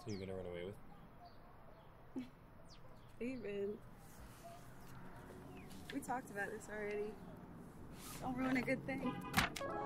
Who are you gonna run away with? David. We talked about this already. Don't ruin a good thing.